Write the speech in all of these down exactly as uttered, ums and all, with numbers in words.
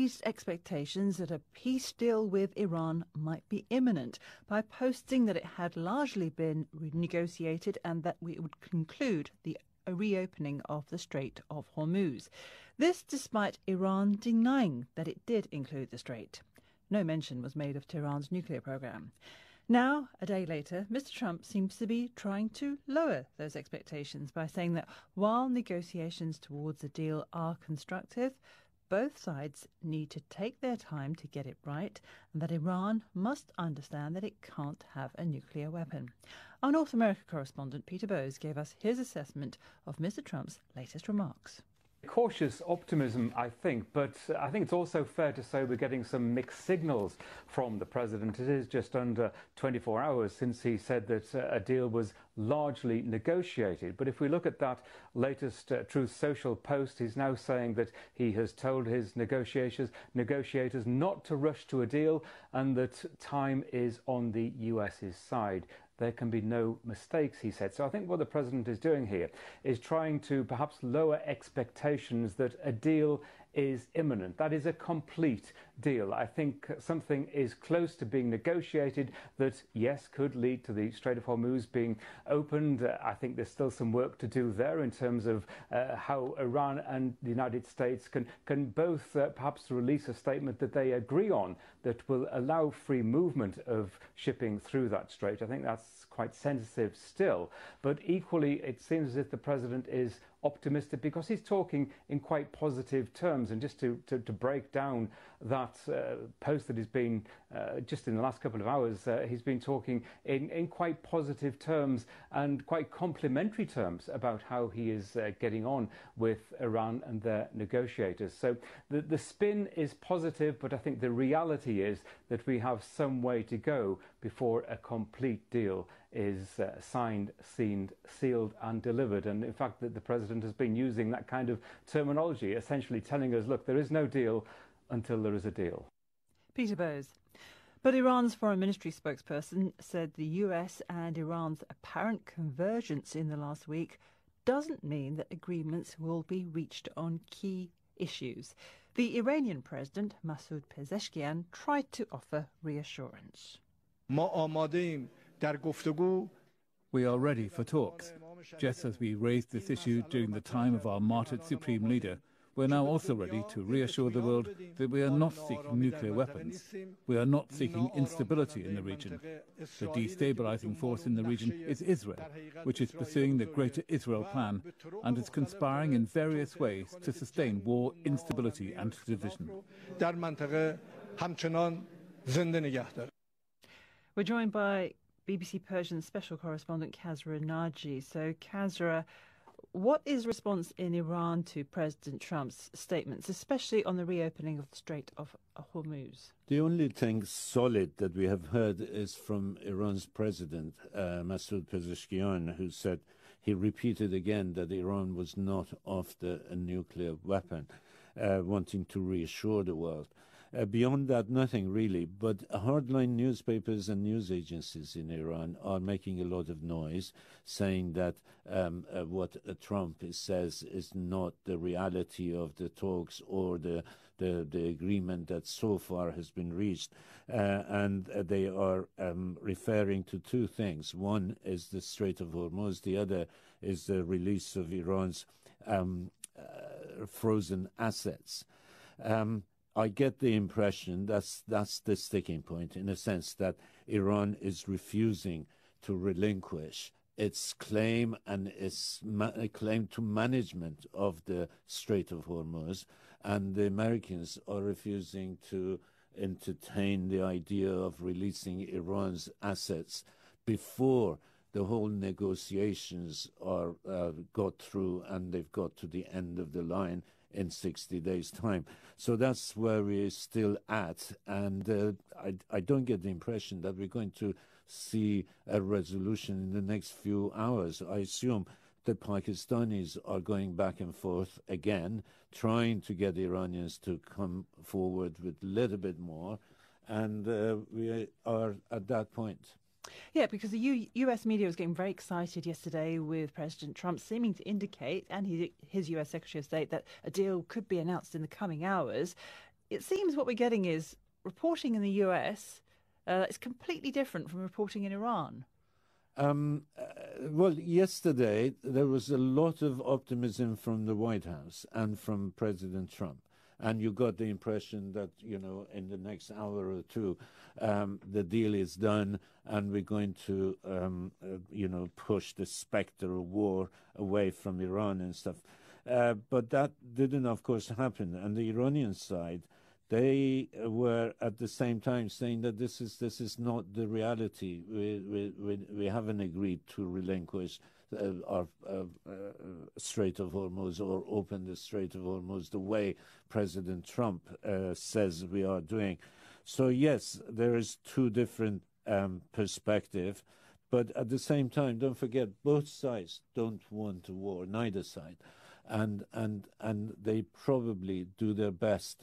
raised expectations that a peace deal with Iran might be imminent by posting that it had largely been renegotiated and that we would conclude the a reopening of the Strait of Hormuz. This despite Iran denying that it did include the strait. No mention was made of Tehran's nuclear program. Now, a day later, Mister Trump seems to be trying to lower those expectations by saying that while negotiations towards a deal are constructive, both sides need to take their time to get it right, and that Iran must understand that it can't have a nuclear weapon. Our North America correspondent Peter Bowes gave us his assessment of Mister Trump's latest remarks. Cautious optimism, I think, but I think it's also fair to say we're getting some mixed signals from the president. It is just under twenty-four hours since he said that uh, a deal was largely negotiated. But if we look at that latest uh, Truth Social post, he's now saying that he has told his negotiators, negotiators not to rush to a deal and that time is on the U S's side. There can be no mistakes, he said. So I think what the president is doing here is trying to perhaps lower expectations that a deal is imminent. That is a complete deal. I think something is close to being negotiated that, yes, could lead to the Strait of Hormuz being opened. Uh, I think there's still some work to do there in terms of uh, how Iran and the United States can, can both uh, perhaps release a statement that they agree on that will allow free movement of shipping through that strait. I think that's quite sensitive still. But equally, it seems as if the president is optimistic because he's talking in quite positive terms. And just to, to, to break down that uh, post that he's been, uh, just in the last couple of hours, uh, he's been talking in, in quite positive terms and quite complimentary terms about how he is uh, getting on with Iran and their negotiators. So the, the spin is positive, but I think the reality is that we have some way to go before a complete deal is uh, signed, sealed, sealed and delivered. And in fact, that the president has been using that kind of terminology, essentially telling us, look, there is no deal until there is a deal. Peter Bowes. But Iran's foreign ministry spokesperson said the U S and Iran's apparent convergence in the last week doesn't mean that agreements will be reached on key issues. The Iranian president, Masoud Pezeshkian, tried to offer reassurance. We are ready for talks. Just as we raised this issue during the time of our martyred supreme leader, we are now also ready to reassure the world that we are not seeking nuclear weapons. We are not seeking instability in the region. The destabilizing force in the region is Israel, which is pursuing the Greater Israel Plan and is conspiring in various ways to sustain war, instability and division. We're joined by B B C Persian special correspondent Kazra Naji. So, Kazra, what is response in Iran to President Trump's statements, especially on the reopening of the Strait of Hormuz? The only thing solid that we have heard is from Iran's president, uh, Masoud Pezeshkian, who said, he repeated again that Iran was not after a nuclear weapon, uh, wanting to reassure the world. Uh, beyond that, nothing really, but hardline newspapers and news agencies in Iran are making a lot of noise, saying that um, uh, what uh, Trump says is not the reality of the talks or the, the, the agreement that so far has been reached. Uh, and uh, they are um, referring to two things. One is the Strait of Hormuz, the other is the release of Iran's um, uh, frozen assets. Um, I get the impression that's that's the sticking point, in a sense that Iran is refusing to relinquish its claim and its ma claim to management of the Strait of Hormuz, and the Americans are refusing to entertain the idea of releasing Iran's assets before the whole negotiations are uh, got through and they've got to the end of the line in sixty days' time. So that's where we're still at. And uh, I, I don't get the impression that we're going to see a resolution in the next few hours. I assume the Pakistanis are going back and forth again, trying to get the Iranians to come forward with a little bit more. And uh, we are at that point. Yeah, because the U US media was getting very excited yesterday with President Trump seeming to indicate, and his, his U S Secretary of State, that a deal could be announced in the coming hours. it seems what we're getting is reporting in the U S uh, is completely different from reporting in Iran. Um, uh, well, yesterday there was a lot of optimism from the White House and from President Trump. And you got the impression that, you know, in the next hour or two, um, the deal is done and we're going to, um, uh, you know, push the specter of war away from Iran and stuff. Uh, but that didn't, of course, happen. And the Iranian side, they were at the same time saying that this is this is not the reality. We we we, we haven't agreed to relinquish uh, our uh, uh, Strait of Hormuz or open the Strait of Hormuz the way President Trump uh, says we are doing. So yes, there is two different um, perspectives, but at the same time, don't forget both sides don't want a war, neither side, and and and they probably do their best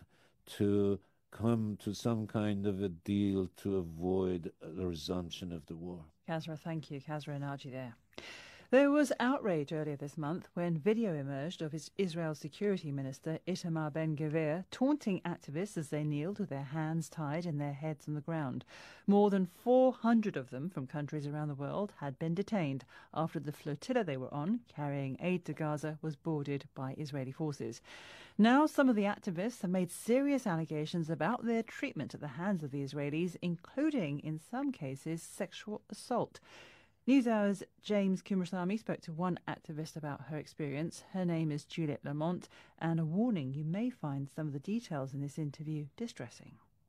to come to some kind of a deal to avoid the resumption of the war. Kasra, thank you. Kasra Naji there. There was outrage earlier this month when video emerged of Israel's security minister Itamar Ben-Gvir taunting activists as they kneeled with their hands tied and their heads on the ground. More than four hundred of them from countries around the world had been detained after the flotilla they were on, carrying aid to Gaza, was boarded by Israeli forces. Now some of the activists have made serious allegations about their treatment at the hands of the Israelis, including, in some cases, sexual assault. NewsHour's James Kumarasamy spoke to one activist about her experience. Her name is Juliette Lamont, and a warning: you may find some of the details in this interview distressing.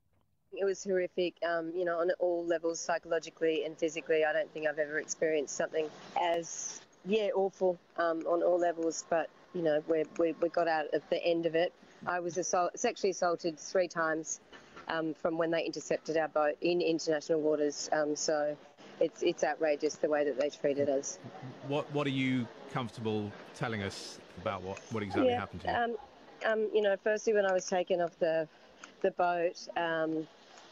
It was horrific, um, you know, on all levels, psychologically and physically. I don't think I've ever experienced something as, yeah, awful um, on all levels. But, you know, we, we, we got out at the end of it. I was assault, sexually assaulted three times um, from when they intercepted our boat in international waters. Um, so... It's it's outrageous the way that they treated us. What what are you comfortable telling us about what, what exactly yeah, happened to you? Um, um, you know, firstly, when I was taken off the the boat, um,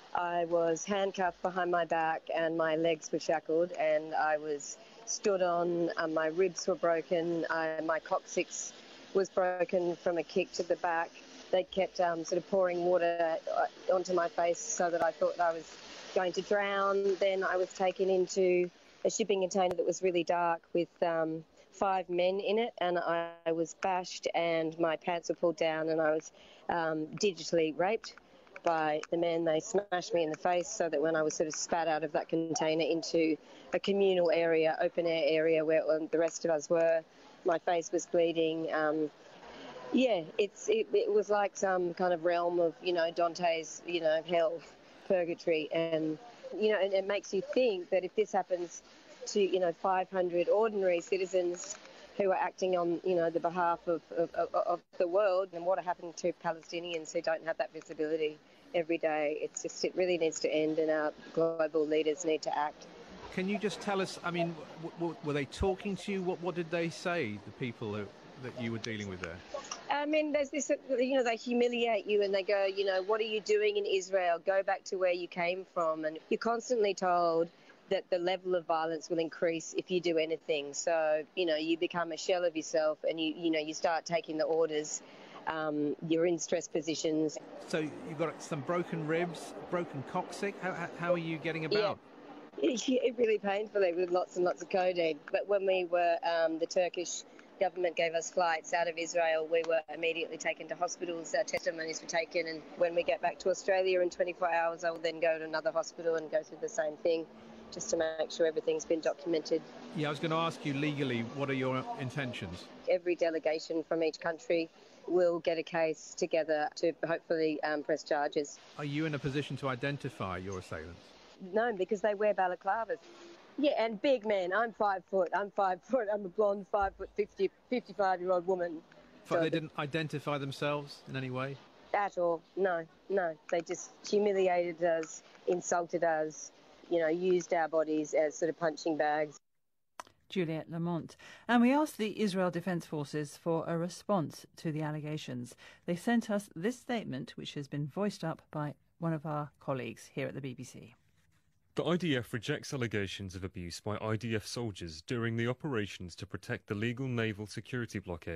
I was handcuffed behind my back and my legs were shackled, and I was stood on. Um, my ribs were broken. I, my coccyx was broken from a kick to the back. They kept um, sort of pouring water onto my face so that I thought I was going to drown. Then I was taken into a shipping container that was really dark with um, five men in it, and I, I was bashed and my pants were pulled down, and I was um, digitally raped by the men. They smashed me in the face so that when I was sort of spat out of that container into a communal area, open air area where the rest of us were, my face was bleeding. Um, yeah, it's it, it was like some kind of realm of, you know, Dante's, you know, hell, purgatory. And you know, and it makes you think that if this happens to, you know, five hundred ordinary citizens who are acting on, you know, the behalf of, of, of the world, and what happened to Palestinians who don't have that visibility every day. It's just, it really needs to end, and our global leaders need to act. Can you just tell us, I mean, w- w- were they talking to you? What, what did they say, the people who, that you were dealing with there? I mean, there's this, you know, they humiliate you and they go, you know, what are you doing in Israel? Go back to where you came from. And you're constantly told that the level of violence will increase if you do anything. So, you know, you become a shell of yourself, and you, you know, you start taking the orders. Um, you're in stress positions. So you've got some broken ribs, broken coccyx. How, how, how are you getting about? Yeah, it really painfully with lots and lots of codeine. But when we were, um, the Turkish government gave us flights out of Israel, we were immediately taken to hospitals. Our testimonies were taken, and when we get back to Australia in twenty-four hours, I will then go to another hospital and go through the same thing, just to make sure everything's been documented. Yeah, I was going to ask you legally, what are your intentions? Every delegation from each country will get a case together to hopefully um, press charges. Are you in a position to identify your assailants? No, because they wear balaclavas. Yeah, and big men. I'm five foot. I'm five foot. I'm a blonde, five foot, fifty, fifty-five-year-old woman. But so they didn't identify themselves in any way? At all. No, no. They just humiliated us, insulted us, you know, used our bodies as sort of punching bags. Juliette Lamont. And we asked the Israel Defense Forces for a response to the allegations. They sent us this statement, which has been voiced up by one of our colleagues here at the B B C. The I D F rejects allegations of abuse by I D F soldiers during the operations to protect the legal naval security blockade.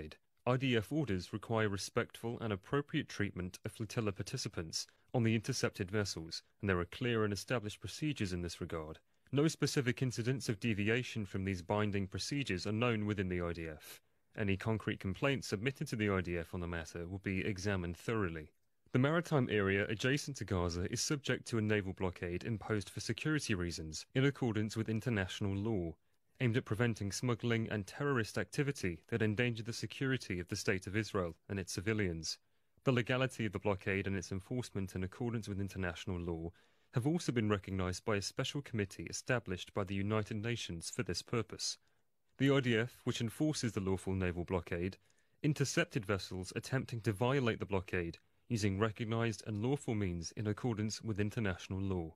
I D F orders require respectful and appropriate treatment of flotilla participants on the intercepted vessels, and there are clear and established procedures in this regard. No specific incidents of deviation from these binding procedures are known within the I D F. Any concrete complaints submitted to the I D F on the matter will be examined thoroughly. The maritime area adjacent to Gaza is subject to a naval blockade imposed for security reasons in accordance with international law, aimed at preventing smuggling and terrorist activity that endanger the security of the State of Israel and its civilians. The legality of the blockade and its enforcement in accordance with international law have also been recognised by a special committee established by the United Nations for this purpose. The I D F, which enforces the lawful naval blockade, intercepted vessels attempting to violate the blockade using recognised and lawful means in accordance with international law.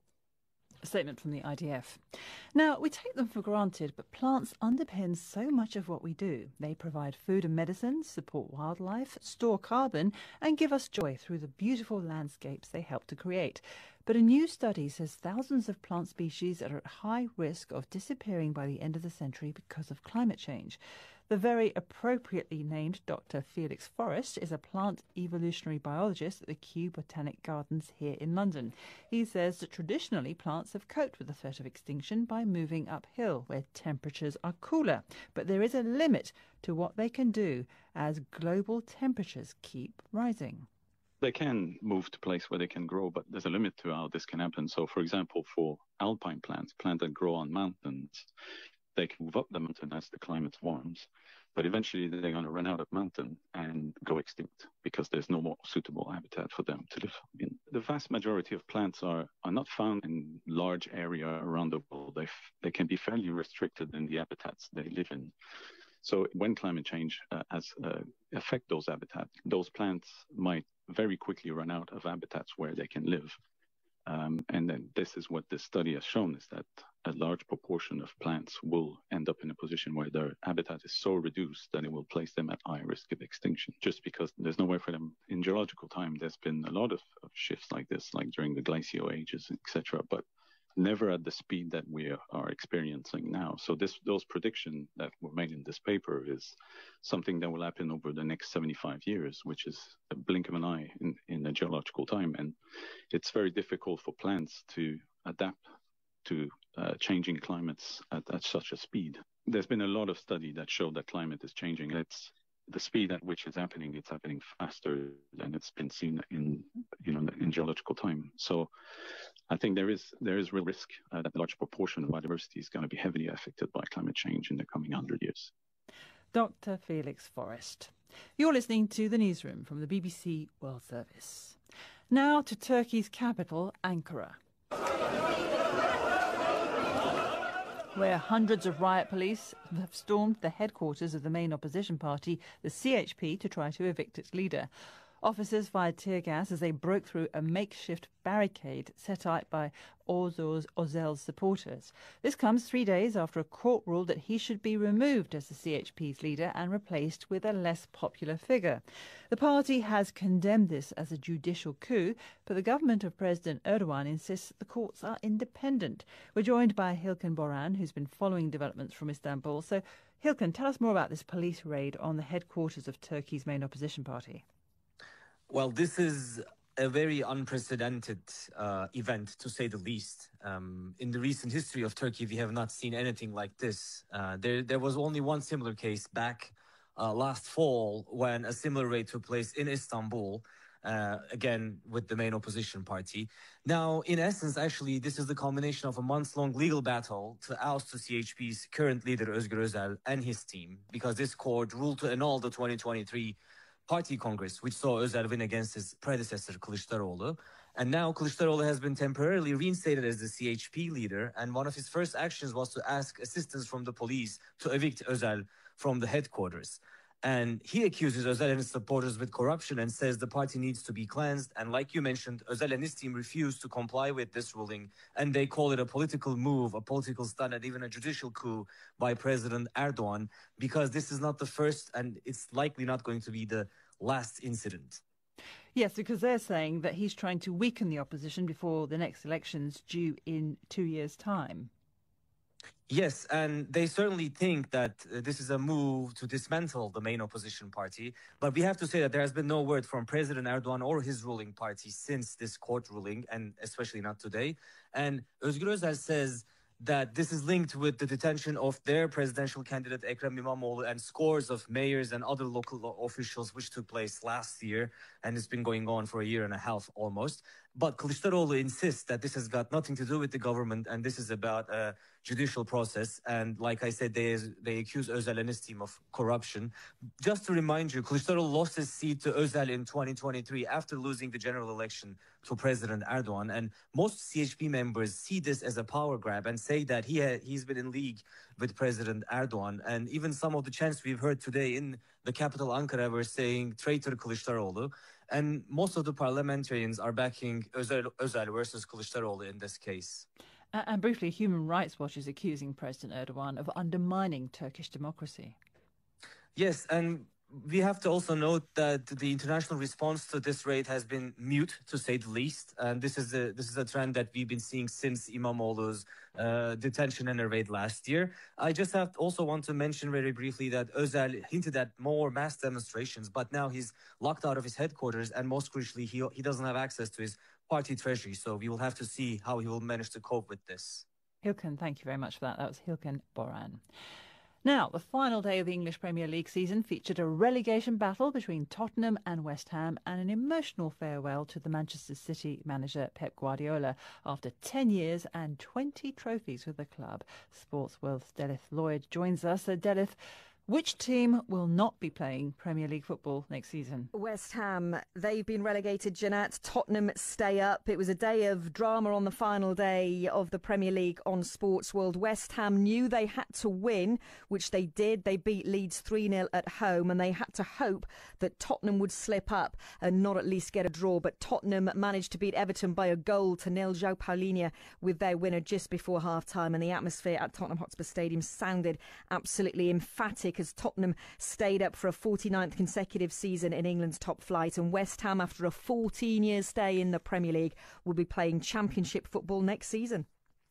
A statement from the I D F. Now, we take them for granted, but plants underpin so much of what we do. They provide food and medicine, support wildlife, store carbon, and give us joy through the beautiful landscapes they help to create. But a new study says thousands of plant species are at high risk of disappearing by the end of the century because of climate change. The very appropriately named Doctor Felix Forrest is a plant evolutionary biologist at the Kew Botanic Gardens here in London. He says that traditionally plants have coped with the threat of extinction by moving uphill where temperatures are cooler. But there is a limit to what they can do as global temperatures keep rising. They can move to a place where they can grow, but there's a limit to how this can happen. So, for example, for alpine plants, plants that grow on mountains, they can move up the mountain as the climate warms, but eventually they're going to run out of mountain and go extinct because there's no more suitable habitat for them to live in. The vast majority of plants are, are not found in large area around the world. They, f- they can be fairly restricted in the habitats they live in. So when climate change uh, has uh, affect those habitats, those plants might very quickly run out of habitats where they can live. Um, and then this is what this study has shown, is that a large proportion of plants will end up in a position where their habitat is so reduced that it will place them at high risk of extinction, just because there's nowhere for them. In geological time, there's been a lot of, of shifts like this, like during the glacial ages, et cetera, but never at the speed that we are experiencing now. So this, those predictions that were made in this paper is something that will happen over the next seventy-five years, which is a blink of an eye in, in a geological time. And it's very difficult for plants to adapt to uh, changing climates at, at such a speed. There's been a lot of study that show that climate is changing. It's the speed at which it's happening, it's happening faster than it's been seen in, you know, in geological time. So I think there is there is real risk uh, that a large proportion of biodiversity is going to be heavily affected by climate change in the coming hundred years. Doctor Felix Forrest. You're listening to The Newsroom from the B B C World Service. Now to Turkey's capital, Ankara, where hundreds of riot police have stormed the headquarters of the main opposition party, the C H P, to try to evict its leader. Officers fired tear gas as they broke through a makeshift barricade set out by Ozur's Özel's supporters. This comes three days after a court ruled that he should be removed as the C H P's leader and replaced with a less popular figure. The party has condemned this as a judicial coup, but the government of President Erdogan insists that the courts are independent. We're joined by Hilken Boran, who's been following developments from Istanbul. So, Hilken, tell us more about this police raid on the headquarters of Turkey's main opposition party. Well, this is a very unprecedented uh, event, to say the least. Um, in the recent history of Turkey, we have not seen anything like this. Uh, there, there was only one similar case back uh, last fall when a similar raid took place in Istanbul, uh, again with the main opposition party. Now, in essence, actually, this is the culmination of a months-long legal battle to oust the C H P's current leader, Özgür Özel, and his team, because this court ruled to annul the twenty twenty-three Party Congress, which saw Özel win against his predecessor, Kılıçdaroğlu. And now Kılıçdaroğlu has been temporarily reinstated as the C H P leader, and one of his first actions was to ask assistance from the police to evict Özel from the headquarters. And he accuses Özel and his supporters with corruption and says the party needs to be cleansed. And like you mentioned, Özel and his team refused to comply with this ruling, and they call it a political move, a political stunt, and even a judicial coup by President Erdogan, because this is not the first, and it's likely not going to be the last incident. Yes, because they're saying that he's trying to weaken the opposition before the next elections due in two years' time. Yes, and they certainly think that uh, this is a move to dismantle the main opposition party. But we have to say that there has been no word from President Erdogan or his ruling party since this court ruling, and especially not today. And Özgür Özel says that this is linked with the detention of their presidential candidate Ekrem İmamoğlu and scores of mayors and other local officials, which took place last year, and it's been going on for a year and a half almost. But Kılıçdaroğlu insists that this has got nothing to do with the government, and this is about a judicial process. And like I said, they, they accuse Özel and his team of corruption. Just to remind you, Kılıçdaroğlu lost his seat to Özel in twenty twenty-three after losing the general election to President Erdogan. And most C H P members see this as a power grab and say that he ha he's been in league with President Erdogan. And even some of the chants we've heard today in the capital, Ankara, were saying traitor Kılıçdaroğlu. And most of the parliamentarians are backing Özel, Özel versus Kılıçdaroğlu in this case. Uh, and briefly, Human Rights Watch is accusing President Erdogan of undermining Turkish democracy. Yes, and we have to also note that the international response to this raid has been mute, to say the least. And this is a this is a trend that we've been seeing since İmamoğlu's uh, detention and a raid last year. I just have to also want to mention very briefly that Özel hinted at more mass demonstrations, but now he's locked out of his headquarters, and most crucially, he he doesn't have access to his party treasury. So we will have to see how he will manage to cope with this. Hilken, thank you very much for that. That was Hilken Boran. Now, the final day of the English Premier League season featured a relegation battle between Tottenham and West Ham and an emotional farewell to the Manchester City manager Pep Guardiola after ten years and twenty trophies with the club. Sports World's Delith Lloyd joins us. So, Delith, which team will not be playing Premier League football next season? West Ham. They've been relegated, Jeanette. Tottenham stay up. It was a day of drama on the final day of the Premier League on Sports World. West Ham knew they had to win, which they did. They beat Leeds three nil at home, and they had to hope that Tottenham would slip up and not at least get a draw. But Tottenham managed to beat Everton by a goal to nil. João Paulinho with their winner just before half-time, and the atmosphere at Tottenham Hotspur Stadium sounded absolutely emphatic as Tottenham stayed up for a forty-ninth consecutive season in England's top flight. And West Ham, after a fourteen-year stay in the Premier League, will be playing Championship football next season.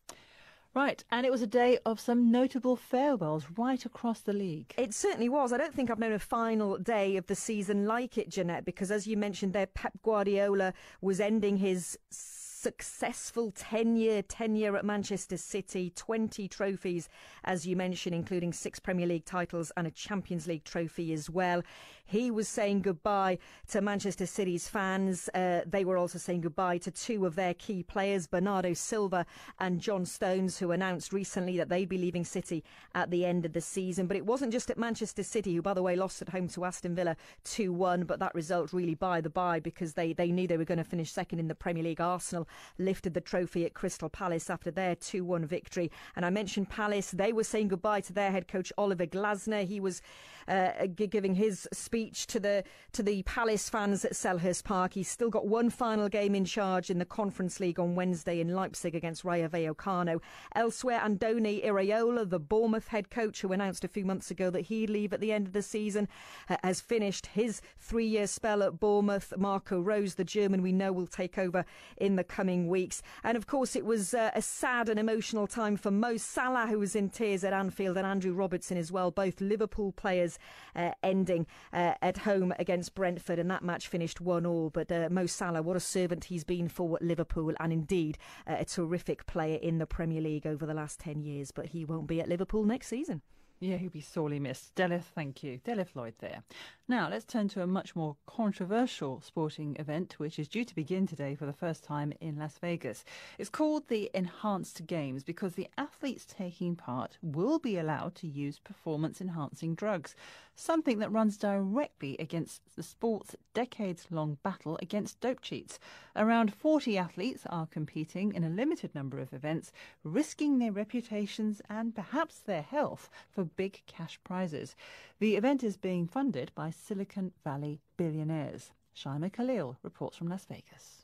Right, and it was a day of some notable farewells right across the league. It certainly was. I don't think I've known a final day of the season like it, Jeanette, because as you mentioned there, Pep Guardiola was ending his successful ten-year tenure at Manchester City, twenty trophies, as you mentioned, including six Premier League titles and a Champions League trophy as well. He was saying goodbye to Manchester City's fans. Uh, they were also saying goodbye to two of their key players, Bernardo Silva and John Stones, who announced recently that they'd be leaving City at the end of the season. But it wasn't just at Manchester City, who, by the way, lost at home to Aston Villa two one, but that result really by the by, because they, they knew they were going to finish second in the Premier League. Arsenal lifted the trophy at Crystal Palace after their two one victory. And I mentioned Palace. They were saying goodbye to their head coach, Oliver Glasner. He was uh, giving his speech to the to the Palace fans at Selhurst Park. He's still got one final game in charge in the Conference League on Wednesday in Leipzig against Rayo Vallecano. Elsewhere, Andoni Iraola, the Bournemouth head coach, who announced a few months ago that he'd leave at the end of the season, uh, has finished his three-year spell at Bournemouth. Marco Rose, the German we know, will take over in the coming weeks. And of course, it was uh, a sad and emotional time for Mo Salah, who was in tears at Anfield, and Andrew Robertson as well, both Liverpool players uh, ending uh, at home against Brentford, and that match finished one all. But uh, Mo Salah, what a servant he's been for Liverpool, and indeed uh, a terrific player in the Premier League over the last ten years. But he won't be at Liverpool next season. Yeah, he'll be sorely missed. Delith, thank you. Delith Lloyd there. Now, let's turn to a much more controversial sporting event, which is due to begin today for the first time in Las Vegas. It's called the Enhanced Games because the athletes taking part will be allowed to use performance-enhancing drugs, something that runs directly against the sport's decades-long battle against dope cheats. Around forty athletes are competing in a limited number of events, risking their reputations and perhaps their health for big cash prizes. The event is being funded by Silicon Valley billionaires. Shaima Khalil reports from Las Vegas.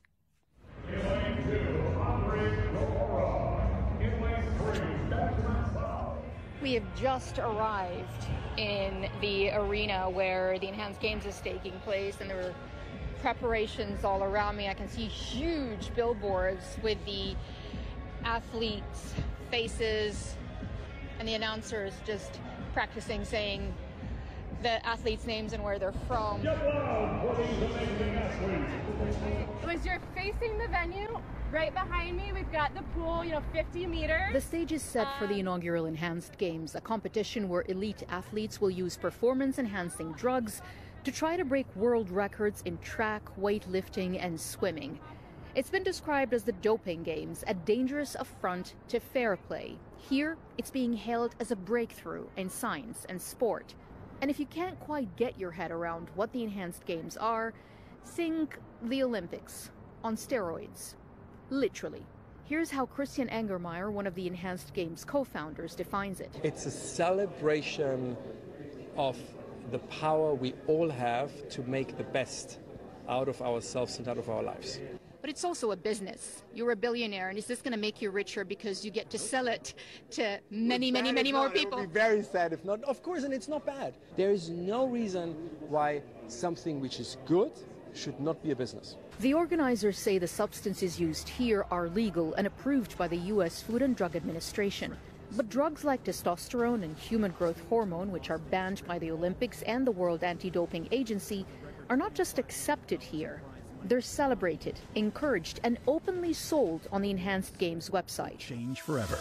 We have just arrived in the arena where the Enhanced Games is taking place, and there are preparations all around me. I can see huge billboards with the athletes' faces and the announcer is just practicing saying the athletes' names and where they're from. As you're facing the venue, right behind me, we've got the pool, you know, fifty meters. The stage is set for the inaugural Enhanced Games, a competition where elite athletes will use performance-enhancing drugs to try to break world records in track, weightlifting, and swimming. It's been described as the doping games, a dangerous affront to fair play. Here, it's being hailed as a breakthrough in science and sport. And if you can't quite get your head around what the Enhanced Games are, think the Olympics on steroids. Literally. Here's how Christian Engermeyer, one of the Enhanced Games co-founders, defines it. It's a celebration of the power we all have to make the best out of ourselves and out of our lives. But it's also a business. You're a billionaire, and is this going to make you richer because you get to sell it to many, many, many more people? It would be very sad if not. Of course, and it's not bad. There is no reason why something which is good should not be a business. The organizers say the substances used here are legal and approved by the U S Food and Drug Administration. But drugs like testosterone and human growth hormone, which are banned by the Olympics and the World Anti-Doping Agency, are not just accepted here. They're celebrated, encouraged, and openly sold on the Enhanced Games website. Change forever.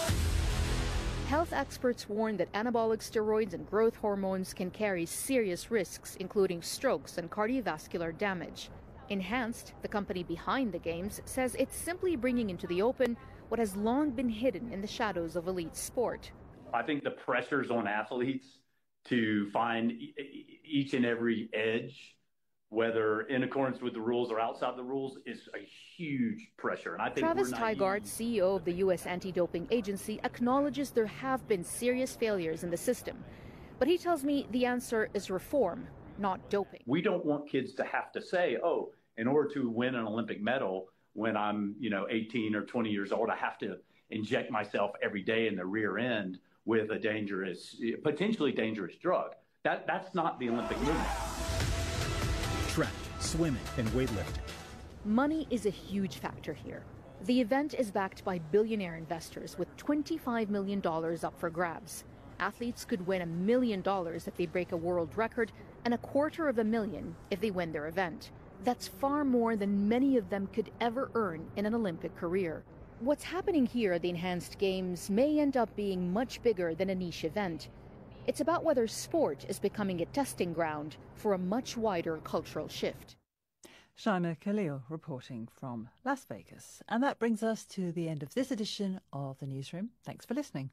Health experts warn that anabolic steroids and growth hormones can carry serious risks, including strokes and cardiovascular damage. Enhanced, the company behind the games, says it's simply bringing into the open what has long been hidden in the shadows of elite sport. I think the pressures on athletes to find e- each and every edge, whether in accordance with the rules or outside the rules, is a huge pressure. And I think Travis we're naive. Tygart, C E O of the U S Anti-Doping Agency, acknowledges there have been serious failures in the system. But he tells me the answer is reform, not doping. We don't want kids to have to say, oh, in order to win an Olympic medal when I'm, you know, eighteen or twenty years old, I have to inject myself every day in the rear end with a dangerous, potentially dangerous drug. That, that's not the Olympic movement. Track, swimming, and weightlifting. Money is a huge factor here. The event is backed by billionaire investors with twenty-five million dollars up for grabs. Athletes could win a million dollars if they break a world record and a quarter of a million if they win their event. That's far more than many of them could ever earn in an Olympic career. What's happening here at the Enhanced Games may end up being much bigger than a niche event. It's about whether sport is becoming a testing ground for a much wider cultural shift. Shaima Khalil reporting from Las Vegas. And that brings us to the end of this edition of the Newsroom. Thanks for listening.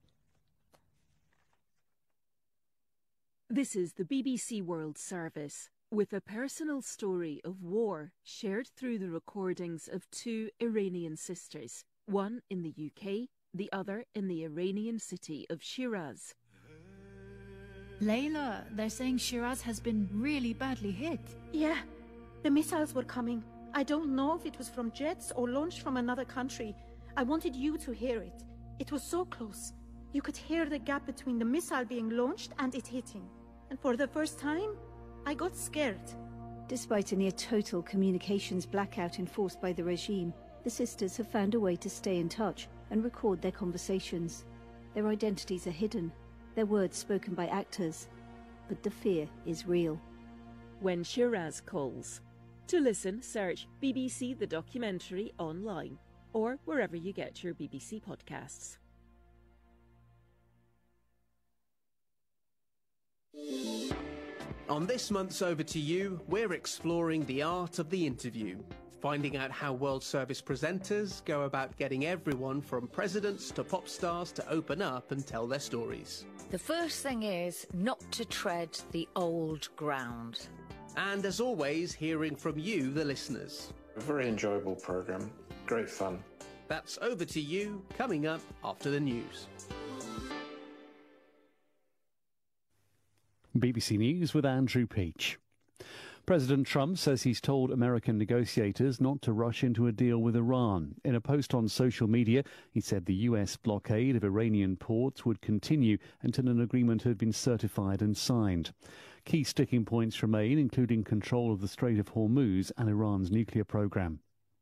This is the B B C World Service, with a personal story of war shared through the recordings of two Iranian sisters, one in the U K, the other in the Iranian city of Shiraz. Layla, they're saying Shiraz has been really badly hit. Yeah, the missiles were coming. I don't know if it was from jets or launched from another country. I wanted you to hear it. It was so close. You could hear the gap between the missile being launched and it hitting. And for the first time, I got scared. Despite a near total communications blackout enforced by the regime, the sisters have found a way to stay in touch and record their conversations. Their identities are hidden, their words spoken by actors, but the fear is real. When Shiraz Calls. To listen, search B B C The Documentary online or wherever you get your B B C podcasts. On this month's Over to You, we're exploring the art of the interview, finding out how World Service presenters go about getting everyone from presidents to pop stars to open up and tell their stories. The first thing is not to tread the old ground. And as always, hearing from you, the listeners. A very enjoyable programme, great fun. That's Over to You, coming up after the news. B B C News with Andrew Peach. President Trump says he's told American negotiators not to rush into a deal with Iran. In a post on social media, he said the U S blockade of Iranian ports would continue until an agreement had been certified and signed. Key sticking points remain, including control of the Strait of Hormuz and Iran's nuclear program.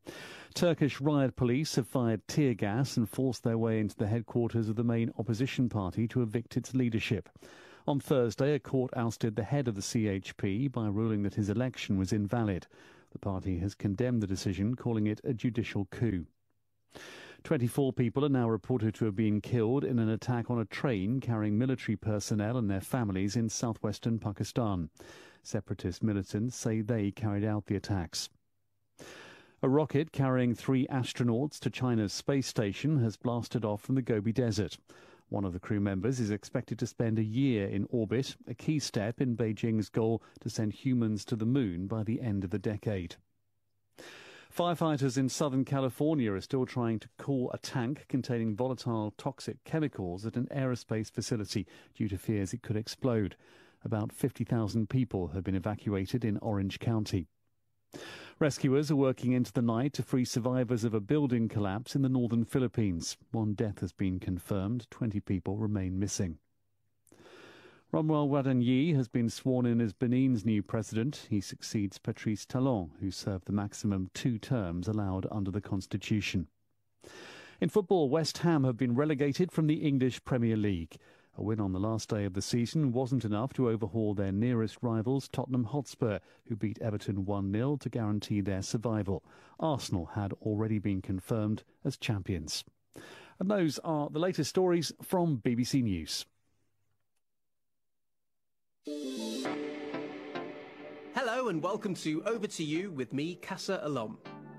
Turkish riot police have fired tear gas and forced their way into the headquarters of the main opposition party to evict its leadership. On Thursday, a court ousted the head of the C H P by ruling that his election was invalid. The party has condemned the decision, calling it a judicial coup. twenty-four people are now reported to have been killed in an attack on a train carrying military personnel and their families in southwestern Pakistan. Separatist militants say they carried out the attacks. A rocket carrying three astronauts to China's space station has blasted off from the Gobi Desert. One of the crew members is expected to spend a year in orbit, a key step in Beijing's goal to send humans to the moon by the end of the decade. Firefighters in Southern California are still trying to cool a tank containing volatile toxic chemicals at an aerospace facility due to fears it could explode. About fifty thousand people have been evacuated in Orange County. Rescuers are working into the night to free survivors of a building collapse in the northern Philippines. One death has been confirmed. twenty people remain missing. Romuald Wadagni has been sworn in as Benin's new president. He succeeds Patrice Talon, who served the maximum two terms allowed under the constitution. In football, West Ham have been relegated from the English Premier League. A win on the last day of the season wasn't enough to overhaul their nearest rivals, Tottenham Hotspur, who beat Everton one nil to guarantee their survival. Arsenal had already been confirmed as champions. And those are the latest stories from B B C News. Hello and welcome to Over to You with me, Kassa Alom.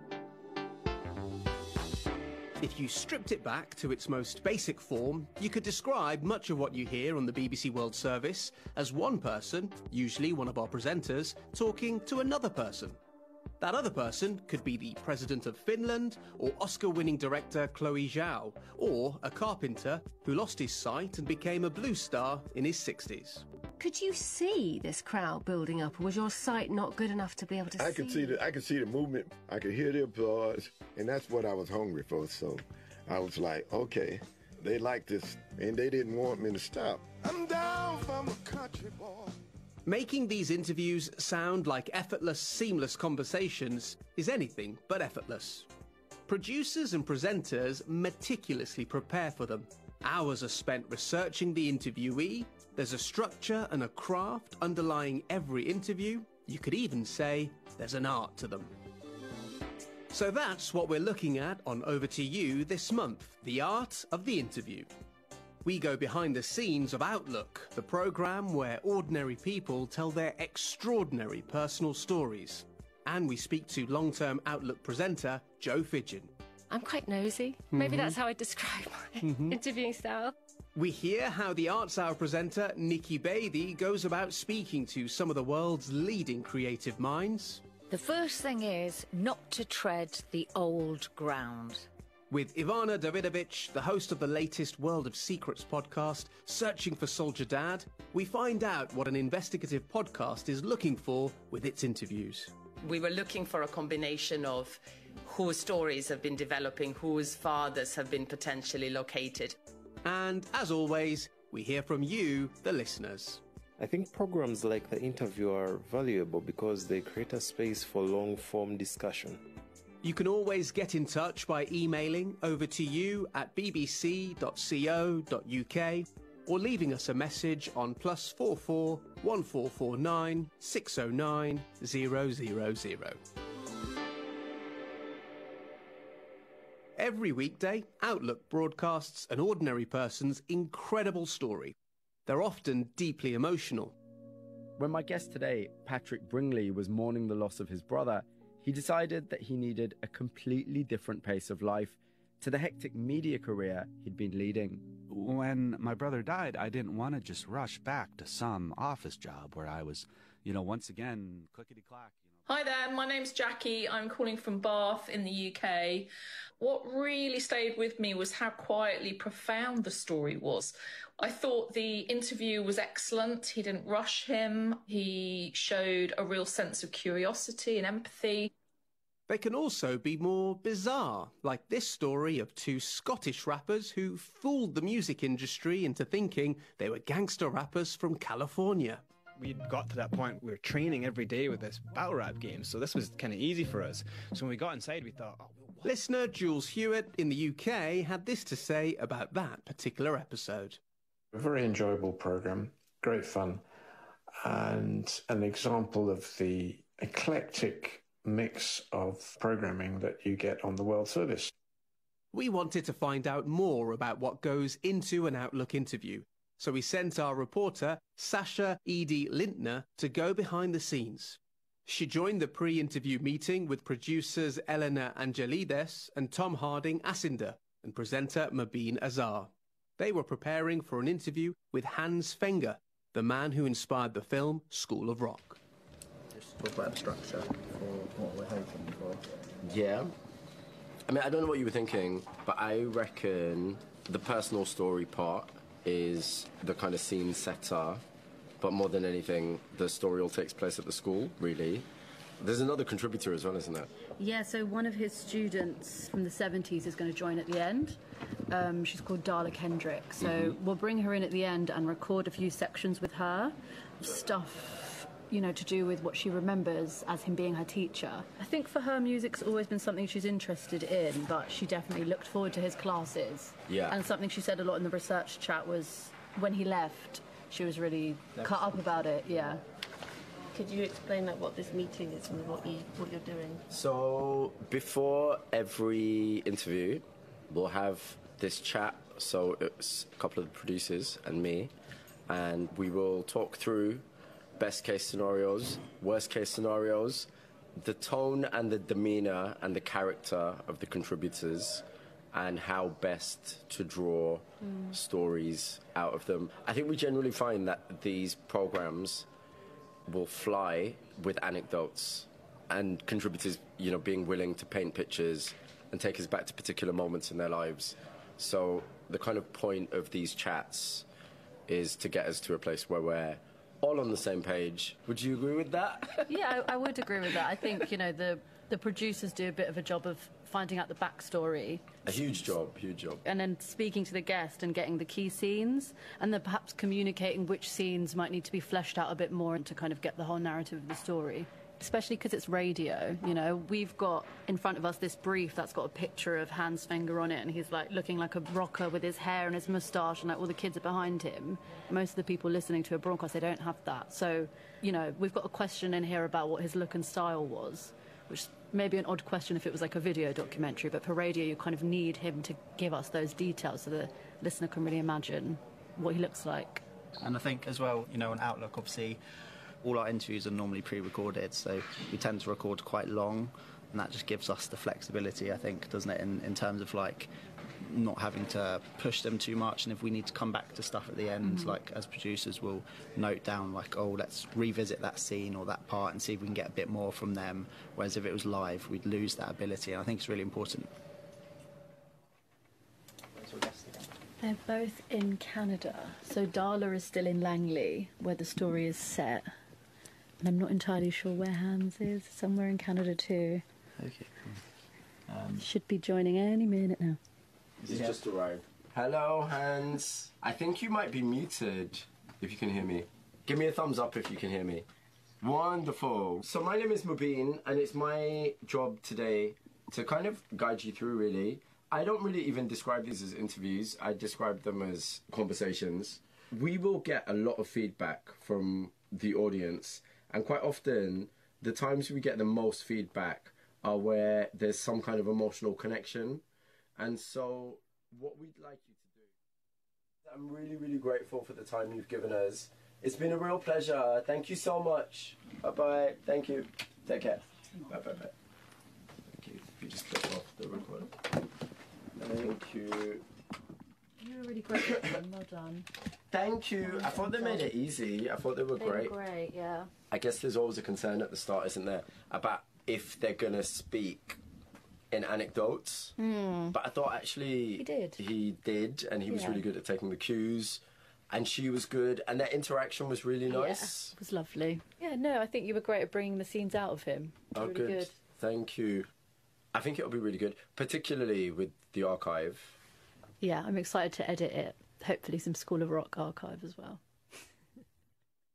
If you stripped it back to its most basic form, you could describe much of what you hear on the B B C World Service as one person, usually one of our presenters, talking to another person. That other person could be the President of Finland, or Oscar-winning director Chloe Zhao, or a carpenter who lost his sight and became a blue star in his sixties. Could you see this crowd building up, or was your sight not good enough to be able to I see? could see the I could see the movement. I could hear the applause, and that's what I was hungry for. So I was like, okay, they like this, and they didn't want me to stop. I'm down from a country boy. Making these interviews sound like effortless, seamless conversations is anything but effortless. Producers and presenters meticulously prepare for them. Hours are spent researching the interviewee. There's a structure and a craft underlying every interview. You could even say there's an art to them. So that's what we're looking at on Over to You this month, the art of the interview. We go behind the scenes of Outlook, the programme where ordinary people tell their extraordinary personal stories. And we speak to long-term Outlook presenter Joe Fidgen. I'm quite nosy. Maybe Mhm. that's how I describe my Mhm. interviewing style. We hear how the Arts Hour presenter Nikki Bathey goes about speaking to some of the world's leading creative minds. The first thing is not to tread the old ground. With Ivana Davidovich, the host of the latest World of Secrets podcast, Searching for Soldier Dad, we find out what an investigative podcast is looking for with its interviews. We were looking for a combination of whose stories have been developing, whose fathers have been potentially located. And as always, we hear from you, the listeners. I think programs like The Interview are valuable because they create a space for long-form discussion. You can always get in touch by emailing over to you at b b c dot co dot u k or leaving us a message on plus four four one four four nine six oh nine zero zero zero. Every weekday, Outlook broadcasts an ordinary person's incredible story. They're often deeply emotional. When my guest today, Patrick Bringley, was mourning the loss of his brother, he decided that he needed a completely different pace of life to the hectic media career he'd been leading. When my brother died, I didn't want to just rush back to some office job where I was, you know, once again, clickety-clack. Hi there, my name's Jackie. I'm calling from Bath in the U K. What really stayed with me was how quietly profound the story was. I thought the interview was excellent. He didn't rush him. He showed a real sense of curiosity and empathy. They can also be more bizarre, like this story of two Scottish rappers who fooled the music industry into thinking they were gangster rappers from California. we got to that point, we were training every day with this battle rap game, so this was kind of easy for us. So when we got inside, we thought, oh, what? Listener Jules Hewitt in the U K had this to say about that particular episode. A very enjoyable programme, great fun, and an example of the eclectic mix of programming that you get on the World Service. We wanted to find out more about what goes into an Outlook interview, so we sent our reporter, Sasha Edie Lintner, to go behind the scenes. She joined the pre-interview meeting with producers Elena Angelides and Tom Harding Asinder and presenter Mabeen Azar. They were preparing for an interview with Hans Fenger, the man who inspired the film School of Rock. Just talk about the structure for what we're hoping for. Yeah. I mean, I don't know what you were thinking, but I reckon the personal story part is the kind of scene setter, but more than anything, the story all takes place at the school, really. There's another contributor as well, isn't there? Yeah, so one of his students from the seventies is going to join at the end. Um, she's called Darla Kendrick. So mm-hmm. we'll bring her in at the end and record a few sections with her. Stuff, you know, to do with what she remembers as him being her teacher. I think for her, music's always been something she's interested in, but she definitely looked forward to his classes. Yeah. And something she said a lot in the research chat was when he left, she was really That's cut up about it, yeah. Could you explain like what this meeting is and what you what you're doing? So before every interview, we'll have this chat. So it's a couple of the producers and me, and we will talk through best case scenarios, worst case scenarios, the tone and the demeanor and the character of the contributors, and how best to draw mm. stories out of them. I think we generally find that these programs will fly with anecdotes and contributors, you know, being willing to paint pictures and take us back to particular moments in their lives. So the kind of point of these chats is to get us to a place where we're all on the same page. Would you agree with that? Yeah, I, I would agree with that. I think, you know, the the producers do a bit of a job of finding out the backstory. A huge job, huge job. And then speaking to the guest and getting the key scenes, and then perhaps communicating which scenes might need to be fleshed out a bit more and to kind of get the whole narrative of the story. Especially because it's radio, you know. We've got in front of us this brief that's got a picture of Hans Fenger on it, and he's like looking like a rocker with his hair and his moustache, and like all the kids are behind him. Most of the people listening to a broadcast, they don't have that. So, you know, we've got a question in here about what his look and style was, which may be an odd question if it was like a video documentary, but for radio you kind of need him to give us those details so the listener can really imagine what he looks like. And I think as well, you know, on Outlook, obviously, all our interviews are normally pre-recorded, so we tend to record quite long, and that just gives us the flexibility, I think, doesn't it, in, in terms of, like, not having to push them too much, and if we need to come back to stuff at the end, mm-hmm. like, as producers, we'll note down, like, oh, let's revisit that scene or that part and see if we can get a bit more from them, whereas if it was live, we'd lose that ability, and I think it's really important. They're both in Canada, so Darla is still in Langley, where the story is set. And I'm not entirely sure where Hans is, somewhere in Canada too. Okay, cool. Um, Should be joining any minute now. He's yeah. just arrived. Hello, Hans. I think you might be muted, if you can hear me. Give me a thumbs up if you can hear me. Wonderful. So my name is Mabeen, and it's my job today to kind of guide you through, really. I don't really even describe these as interviews. I describe them as conversations. We will get a lot of feedback from the audience, and quite often, the times we get the most feedback are where there's some kind of emotional connection. And so, what we'd like you to do... I'm really, really grateful for the time you've given us. It's been a real pleasure. Thank you so much. Bye-bye. Thank you. Take care. Bye-bye. Thank you. You just click off the recorder. Thank you. You were really great at them. Well done. Thank you. I thought they made it easy. I thought they were they great. They were great, yeah. I guess there's always a concern at the start, isn't there, about if they're going to speak in anecdotes. Mm. But I thought actually he did. He did, and he was yeah. really good at taking the cues. And she was good, and their interaction was really nice. Yeah, it was lovely. Yeah, no, I think you were great at bringing the scenes out of him. Oh, really good. good. Thank you. I think it'll be really good, particularly with the archive. Yeah, I'm excited to edit it. Hopefully some School of Rock archive as well.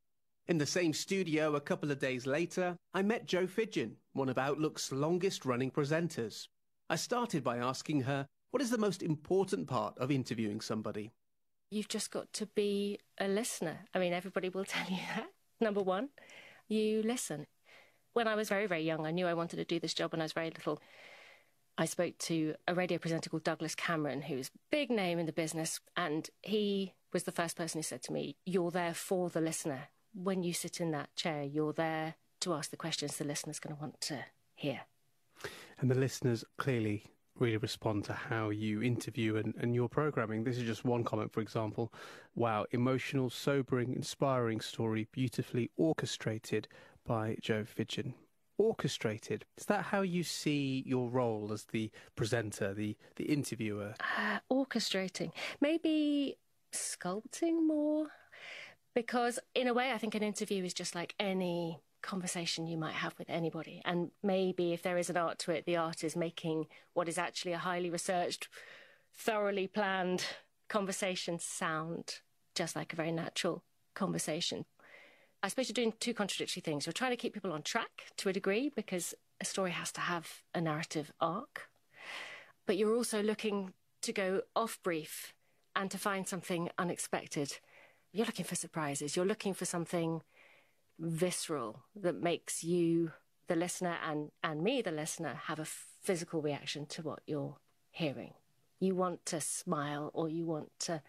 In the same studio a couple of days later, I met Jo Fidgen, one of Outlook's longest-running presenters. I started by asking her, what is the most important part of interviewing somebody? You've just got to be a listener. I mean, everybody will tell you that. Number one, you listen. When I was very, very young, I knew I wanted to do this job when I was very little. I spoke to a radio presenter called Douglas Cameron, who's a big name in the business, and he was the first person who said to me, you're there for the listener. When you sit in that chair, you're there to ask the questions the listener's going to want to hear. And the listeners clearly really respond to how you interview and, and your programming. This is just one comment, for example. Wow, emotional, sobering, inspiring story, beautifully orchestrated by Jo Fidgen. Orchestrated. Is that how you see your role as the presenter, the, the interviewer? Uh, orchestrating. Maybe sculpting more. Because in a way, I think an interview is just like any conversation you might have with anybody. And maybe if there is an art to it, the art is making what is actually a highly researched, thoroughly planned conversation sound just like a very natural conversation. I suppose you're doing two contradictory things. You're trying to keep people on track to a degree because a story has to have a narrative arc. But you're also looking to go off brief and to find something unexpected. You're looking for surprises. You're looking for something visceral that makes you, the listener, and, and me, the listener, have a physical reaction to what you're hearing. You want to smile, or you want to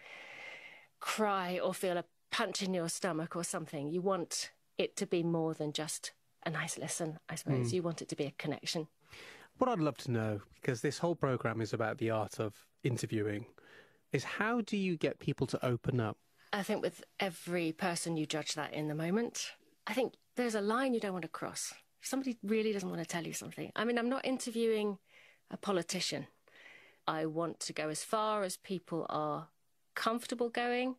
cry, or feel a punch in your stomach or something. You want it to be more than just a nice listen, I suppose. Mm. You want it to be a connection. What I'd love to know, because this whole programme is about the art of interviewing, is how do you get people to open up? I think with every person you judge that in the moment. I think there's a line you don't want to cross. If somebody really doesn't want to tell you something. I mean, I'm not interviewing a politician. I want to go as far as people are comfortable going,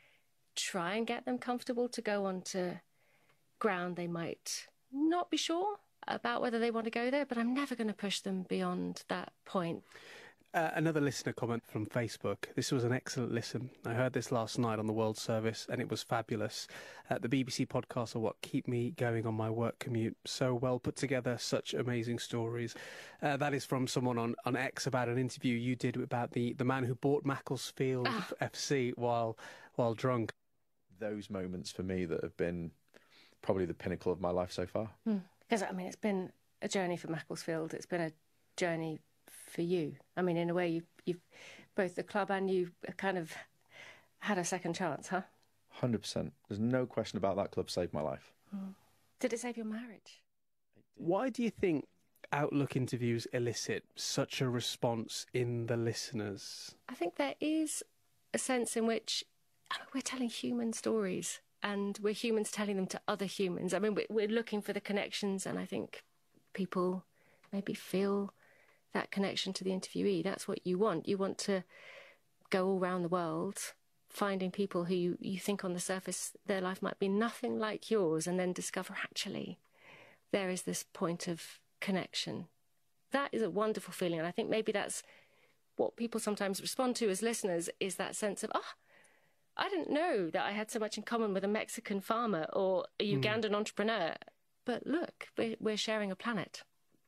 try and get them comfortable to go onto ground they might not be sure about whether they want to go there, but I'm never going to push them beyond that point. Uh, another listener comment from Facebook. This was an excellent listen. I heard this last night on the World Service and it was fabulous. Uh, the B B C podcasts are what keep me going on my work commute. So well put together, such amazing stories. Uh, that is from someone on, on X about an interview you did about the, the man who bought Macclesfield ah. F C while while drunk. Those moments for me that have been probably the pinnacle of my life so far. Because, I mean, it's been a journey for Macclesfield. It's been a journey for you. I mean, in a way, you, you've both the club and you kind of had a second chance, huh? one hundred percent. There's no question about that club saved my life. Mm. Did it save your marriage? Why do you think Outlook interviews elicit such a response in the listeners? I think there is a sense in which I mean, we're telling human stories and we're humans telling them to other humans. I mean, we're looking for the connections, and I think people maybe feel that connection to the interviewee. That's what you want. You want to go all around the world finding people who you, you think on the surface their life might be nothing like yours, and then discover actually there is this point of connection. That is a wonderful feeling, and I think maybe that's what people sometimes respond to as listeners, is that sense of, oh, I didn't know that I had so much in common with a Mexican farmer or a Ugandan mm. entrepreneur. But look, we're, we're sharing a planet.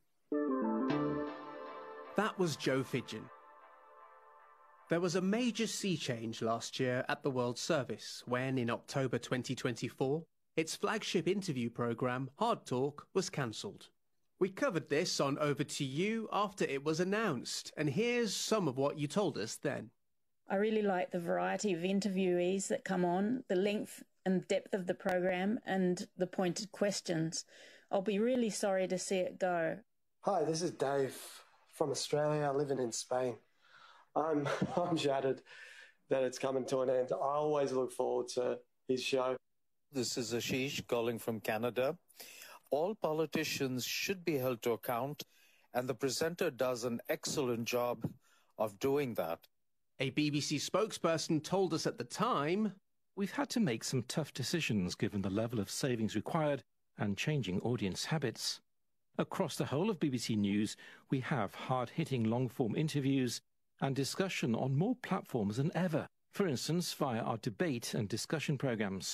That was Jo Fidgen. There was a major sea change last year at the World Service when, in October twenty twenty-four, its flagship interview programme, Hard Talk, was cancelled. We covered this on Over to You after it was announced, and here's some of what you told us then. I really like the variety of interviewees that come on, the length and depth of the programme, and the pointed questions. I'll be really sorry to see it go. Hi, this is Dave from Australia, living in Spain. I'm, I'm shattered that it's coming to an end. I always look forward to his show. This is Ashish calling from Canada. All politicians should be held to account, and the presenter does an excellent job of doing that. A B B C spokesperson told us at the time, "We've had to make some tough decisions given the level of savings required and changing audience habits. Across the whole of B B C News, we have hard-hitting long-form interviews and discussion on more platforms than ever, for instance, via our debate and discussion programmes.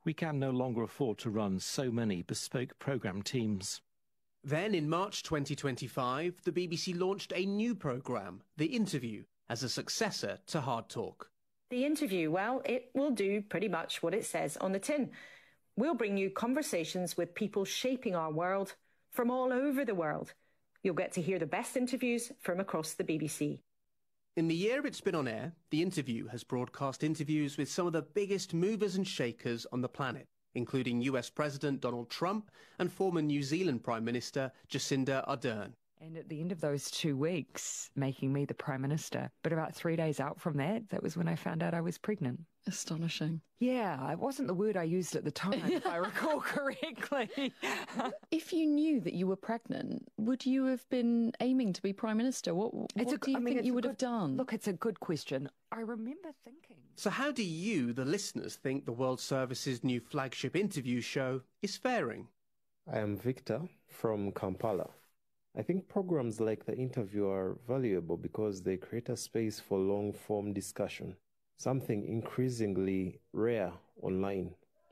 We can no longer afford to run so many bespoke programme teams. Then, in March twenty twenty-five, the B B C launched a new programme, The Interview, as a successor to Hard Talk. The Interview, well, it will do pretty much what it says on the tin. We'll bring you conversations with people shaping our world from all over the world. You'll get to hear the best interviews from across the B B C. In the year it's been on air, The Interview has broadcast interviews with some of the biggest movers and shakers on the planet, including U S President Donald Trump and former New Zealand Prime Minister Jacinda Ardern. And at the end of those two weeks, making me the Prime Minister, but about three days out from that, that was when I found out I was pregnant. Astonishing. Yeah, it wasn't the word I used at the time, if I recall correctly. If you knew that you were pregnant, would you have been aiming to be Prime Minister? What, what It's a- do you I mean, think it's you a would good- have done? Look, it's a good question. I remember thinking. So how do you, the listeners, think the World Service's new flagship interview show is faring? I am Victor from Kampala. I think programs like The Interview are valuable because they create a space for long-form discussion, something increasingly rare online.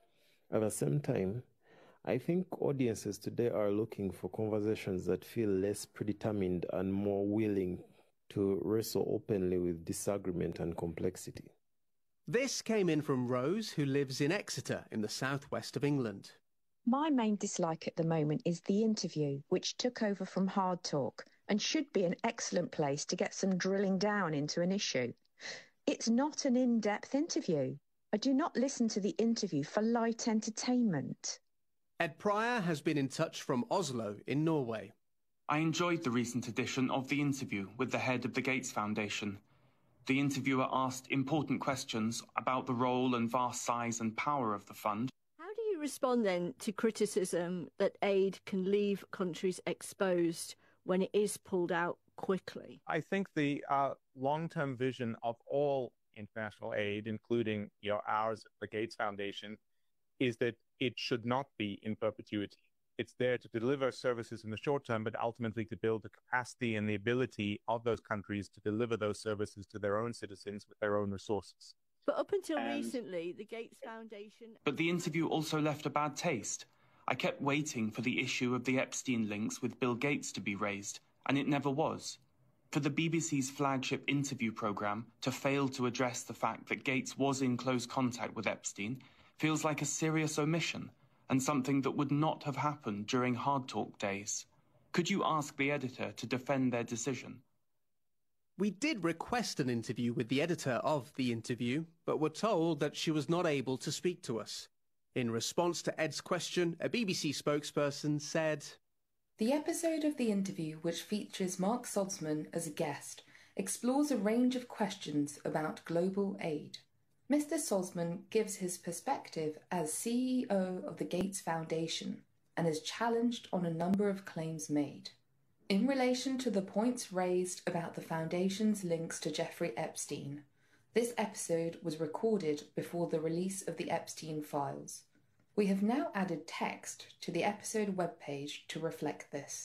At the same time, I think audiences today are looking for conversations that feel less predetermined and more willing to wrestle openly with disagreement and complexity. This came in from Rose, who lives in Exeter in the southwest of England. My main dislike at the moment is The Interview, which took over from Hard Talk and should be an excellent place to get some drilling down into an issue. It's not an in-depth interview. I do not listen to The Interview for light entertainment. Ed Pryor has been in touch from Oslo in Norway. I enjoyed the recent edition of The Interview with the head of the Gates Foundation. The interviewer asked important questions about the role and vast size and power of the fund. How do you respond then to criticism that aid can leave countries exposed when it is pulled out quickly? I think the uh, long-term vision of all international aid, including you know, ours, the Gates Foundation, is that it should not be in perpetuity. It's there to deliver services in the short term, but ultimately to build the capacity and the ability of those countries to deliver those services to their own citizens with their own resources. But up until And- recently, the Gates Foundation... But the interview also left a bad taste. I kept waiting for the issue of the Epstein links with Bill Gates to be raised, and it never was. For the B B C's flagship interview programme to fail to address the fact that Gates was in close contact with Epstein feels like a serious omission, and something that would not have happened during Hard Talk days. Could you ask the editor to defend their decision? We did request an interview with the editor of The Interview, but were told that she was not able to speak to us. In response to Ed's question, a B B C spokesperson said, The episode of The Interview, which features Mark Sodsman as a guest, explores a range of questions about global aid. Mister Sodsman gives his perspective as C E O of the Gates Foundation and is challenged on a number of claims made. In relation to the points raised about the Foundation's links to Jeffrey Epstein, this episode was recorded before the release of the Epstein files. We have now added text to the episode webpage to reflect this.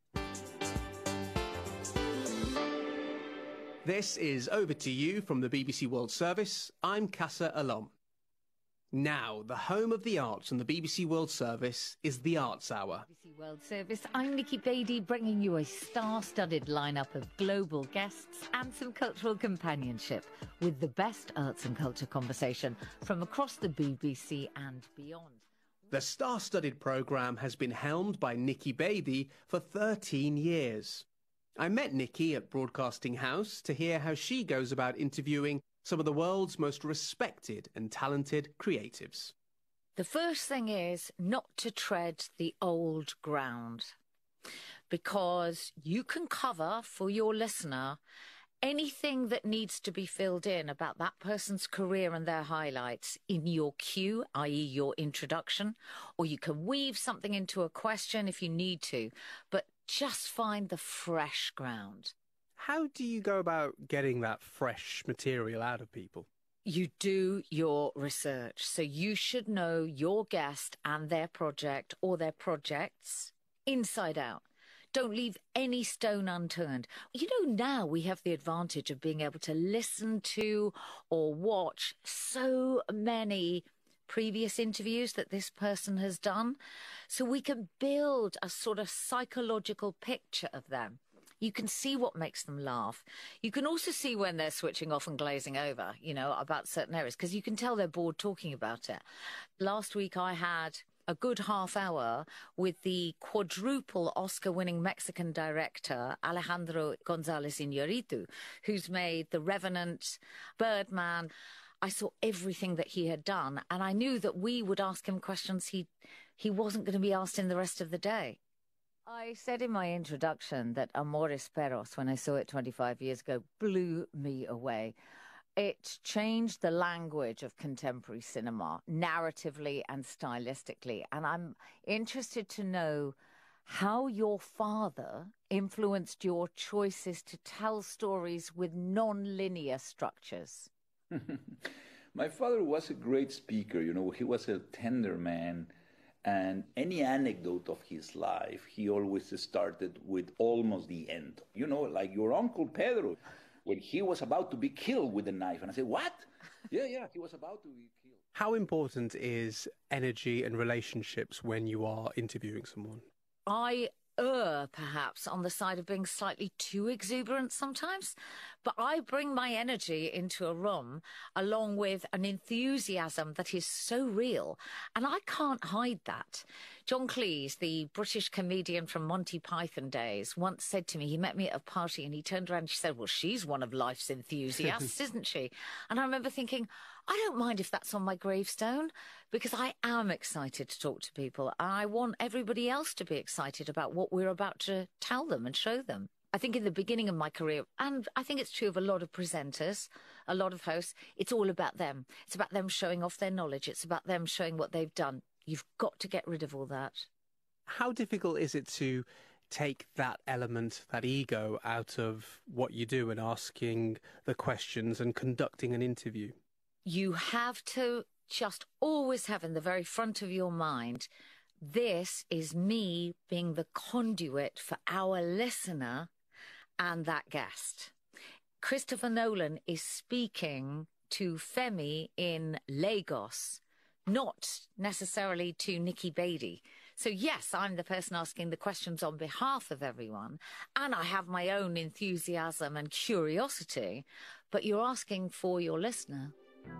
This is Over to You from the B B C World Service. I'm Casa Alom. Now, the home of the arts and the B B C World Service is the Arts Hour. B B C World Service, I'm Nikki Beattie, bringing you a star-studded lineup of global guests and some cultural companionship with the best arts and culture conversation from across the B B C and beyond. The star-studded programme has been helmed by Nikki Beattie for thirteen years. I met Nikki at Broadcasting House to hear how she goes about interviewing some of the world's most respected and talented creatives. The first thing is not to tread the old ground, because you can cover for your listener anything that needs to be filled in about that person's career and their highlights in your cue, that is your introduction, or you can weave something into a question if you need to, but just find the fresh ground. How do you go about getting that fresh material out of people? You do your research. So you should know your guest and their project or their projects inside out. Don't leave any stone unturned. You know, now we have the advantage of being able to listen to or watch so many previous interviews that this person has done. So we can build a sort of psychological picture of them. You can see what makes them laugh. You can also see when they're switching off and glazing over, you know, about certain areas, because you can tell they're bored talking about it. Last week I had a good half hour with the quadruple Oscar-winning Mexican director Alejandro González Iñárritu, who's made The Revenant, Birdman. I saw everything that he had done, and I knew that we would ask him questions he he wasn't going to be asked in the rest of the day. I said in my introduction that Amores Perros, when I saw it twenty-five years ago, blew me away. It changed the language of contemporary cinema, narratively and stylistically. And I'm interested to know how your father influenced your choices to tell stories with non-linear structures. My father was a great speaker. You know, he was a tender man. And any anecdote of his life, he always started with almost the end. You know, like your Uncle Pedro, when he was about to be killed with a knife. And I said, what? Yeah, yeah, he was about to be killed. How important is energy and relationships when you are interviewing someone? I err, perhaps, on the side of being slightly too exuberant sometimes. But I bring my energy into a room along with an enthusiasm that is so real. And I can't hide that. John Cleese, the British comedian from Monty Python days, once said to me, he met me at a party and he turned around and she said, well, she's one of life's enthusiasts, isn't she? And I remember thinking, I don't mind if that's on my gravestone, because I am excited to talk to people. And I want everybody else to be excited about what we're about to tell them and show them. I think in the beginning of my career, and I think it's true of a lot of presenters, a lot of hosts, it's all about them. It's about them showing off their knowledge. It's about them showing what they've done. You've got to get rid of all that. How difficult is it to take that element, that ego, out of what you do and asking the questions and conducting an interview? You have to just always have in the very front of your mind, this is me being the conduit for our listener and that guest. Christopher Nolan is speaking to Femi in Lagos, not necessarily to Nikki Beatty. So yes, I'm the person asking the questions on behalf of everyone, and I have my own enthusiasm and curiosity, but you're asking for your listener.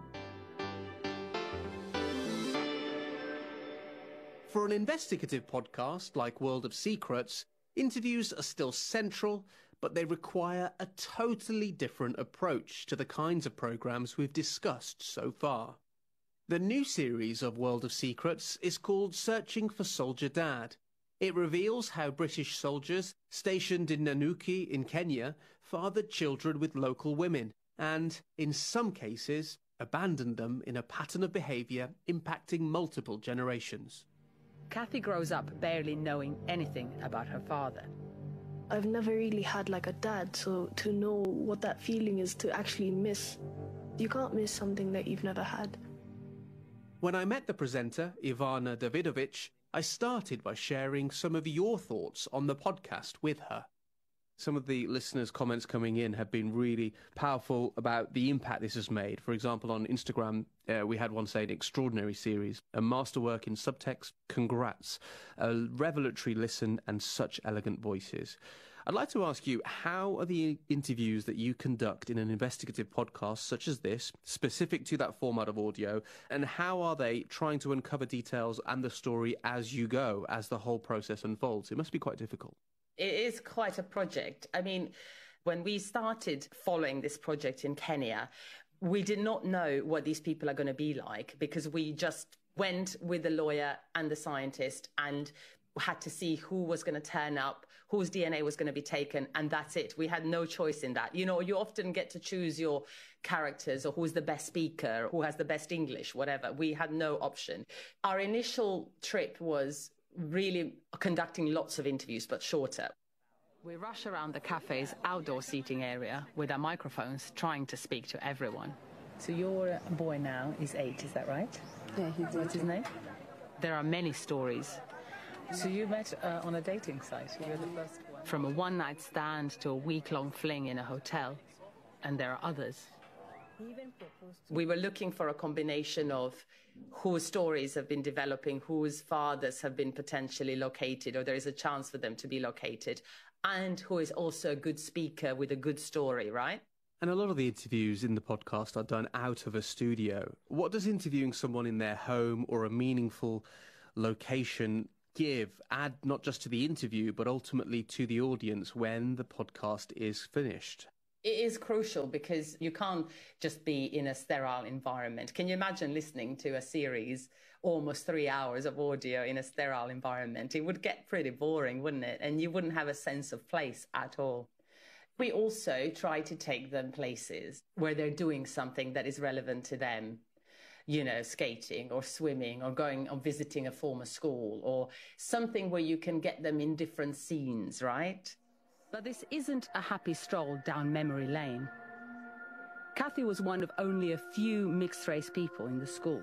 For an investigative podcast like World of Secrets, interviews are still central, but they require a totally different approach to the kinds of programmes we've discussed so far. The new series of World of Secrets is called Searching for Soldier Dad. It reveals how British soldiers stationed in Nanyuki in Kenya fathered children with local women and, in some cases, abandoned them in a pattern of behaviour impacting multiple generations. Kathy grows up barely knowing anything about her father. I've never really had like a dad, so to know what that feeling is to actually miss, you can't miss something that you've never had. When I met the presenter, Ivana Davidovich, I started by sharing some of your thoughts on the podcast with her. Some of the listeners' comments coming in have been really powerful about the impact this has made. For example, on Instagram, uh, we had one saying, extraordinary series, a masterwork in subtext, congrats, a revelatory listen and such elegant voices. I'd like to ask you, how are the interviews that you conduct in an investigative podcast such as this, specific to that format of audio, and how are they trying to uncover details and the story as you go, as the whole process unfolds? It must be quite difficult. It is quite a project. I mean, when we started following this project in Kenya, we did not know what these people are going to be like, because we just went with the lawyer and the scientist and had to see who was going to turn up, whose D N A was going to be taken, and that's it. We had no choice in that. You know, you often get to choose your characters, or who's the best speaker, who has the best English, whatever. We had no option. Our initial trip was really conducting lots of interviews, but shorter. We rush around the cafe's outdoor seating area with our microphones, trying to speak to everyone. So your boy now is eight, is that right? Yeah, he's What's his name? There are many stories. So you met uh, on a dating site? You're the first one. From a one-night stand to a week-long fling in a hotel. And there are others. We were looking for a combination of whose stories have been developing, whose fathers have been potentially located, or there is a chance for them to be located, and who is also a good speaker with a good story, right? And a lot of the interviews in the podcast are done out of a studio. What does interviewing someone in their home or a meaningful location give, add not just to the interview, but ultimately to the audience when the podcast is finished? It is crucial because you can't just be in a sterile environment. Can you imagine listening to a series, almost three hours of audio in a sterile environment? It would get pretty boring, wouldn't it? And you wouldn't have a sense of place at all. We also try to take them places where they're doing something that is relevant to them. You know, skating or swimming or going or visiting a former school or something where you can get them in different scenes, right? But this isn't a happy stroll down memory lane. Kathy was one of only a few mixed-race people in the school.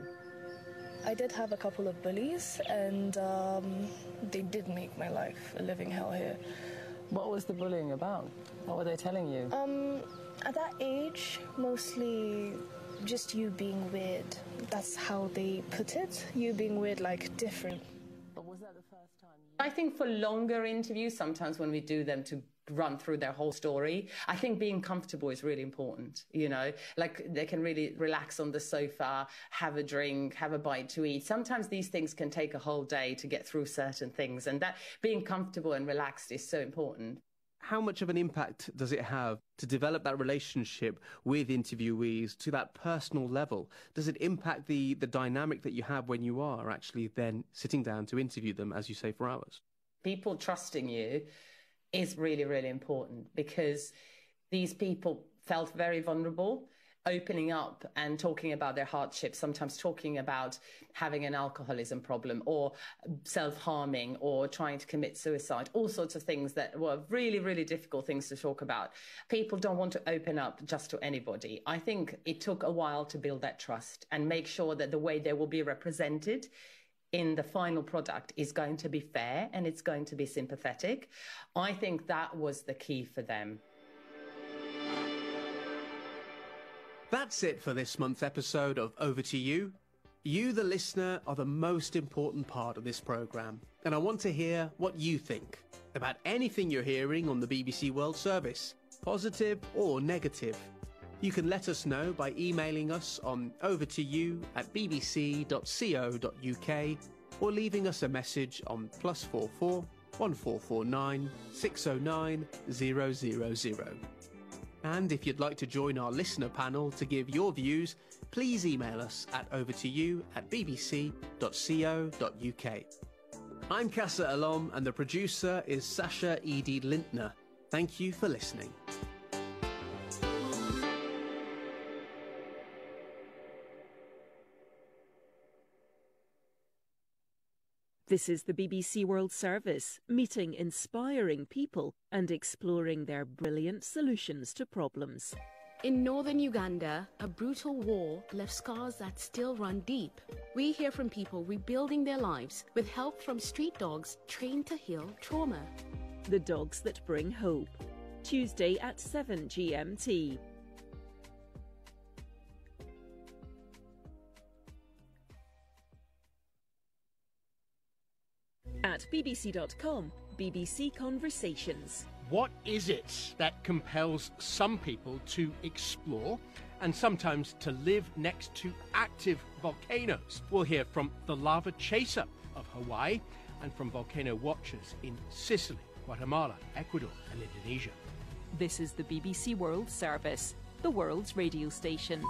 I did have a couple of bullies, and um, they did make my life a living hell here. What was the bullying about? What were they telling you? Um, at that age, mostly just you being weird. That's how they put it. You being weird, like different. But was that the first time? I think for longer interviews, sometimes when we do them to run through their whole story, I think being comfortable is really important, you know, like they can really relax on the sofa, have a drink, have a bite to eat. Sometimes these things can take a whole day to get through certain things, and that being comfortable and relaxed is so important. How much of an impact does it have to develop that relationship with interviewees to that personal level? Does it impact the, the dynamic that you have when you are actually then sitting down to interview them, as you say, for hours? People trusting you is really, really important because these people felt very vulnerable, opening up and talking about their hardships, sometimes talking about having an alcoholism problem or self-harming or trying to commit suicide, all sorts of things that were really, really difficult things to talk about. People don't want to open up just to anybody. I think it took a while to build that trust and make sure that the way they will be represented in the final product is going to be fair and it's going to be sympathetic. I think that was the key for them. That's it for this month's episode of Over to You. You, the listener, are the most important part of this programme, and I want to hear what you think about anything you're hearing on the B B C World Service, positive or negative. You can let us know by emailing us on overtoyou at bbc dot co dot uk or leaving us a message on plus four four one four four nine six oh nine zero zero zero. And if you'd like to join our listener panel to give your views, please email us at overtoyou at bbc dot co dot uk. I'm Casa Alom and the producer is Sasha Edie Lintner. Thank you for listening. This is the B B C World Service, meeting inspiring people and exploring their brilliant solutions to problems. In northern Uganda, a brutal war left scars that still run deep. We hear from people rebuilding their lives with help from street dogs trained to heal trauma. The Dogs That Bring Hope. Tuesday at seven G M T. At b b c dot com, B B C Conversations. What is it that compels some people to explore and sometimes to live next to active volcanoes? We'll hear from the lava chaser of Hawaii and from volcano watchers in Sicily, Guatemala, Ecuador and Indonesia. This is the B B C World Service, the world's radio station.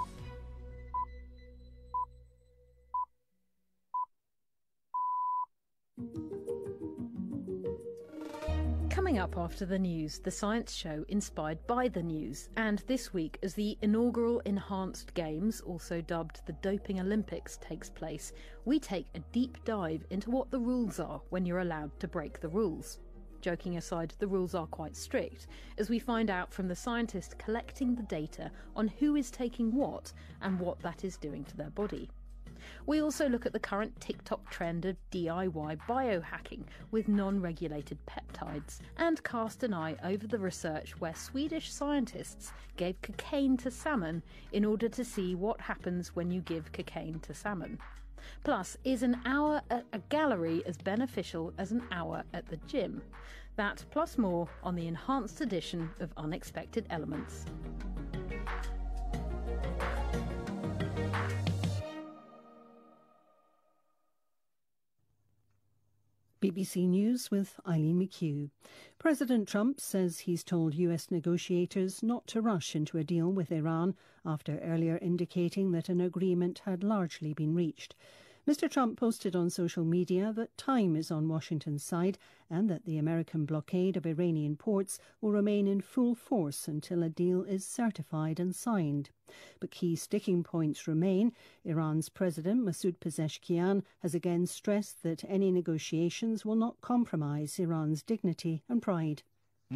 Coming up after the news, the science show inspired by the news. And this week, as the inaugural Enhanced Games, also dubbed the Doping Olympics, takes place, we take a deep dive into what the rules are when you're allowed to break the rules. Joking aside, the rules are quite strict, as we find out from the scientist collecting the data on who is taking what and what that is doing to their body. We also look at the current TikTok trend of D I Y biohacking with non-regulated peptides, and cast an eye over the research where Swedish scientists gave cocaine to salmon in order to see what happens when you give cocaine to salmon. Plus, is an hour at a gallery as beneficial as an hour at the gym? That plus more on the enhanced edition of Unexpected Elements. B B C News with Eileen McHugh. President Trump says he's told U S negotiators not to rush into a deal with Iran after earlier indicating that an agreement had largely been reached. Mister Trump posted on social media that time is on Washington's side and that the American blockade of Iranian ports will remain in full force until a deal is certified and signed. But key sticking points remain. Iran's President Masoud Pezeshkian has again stressed that any negotiations will not compromise Iran's dignity and pride.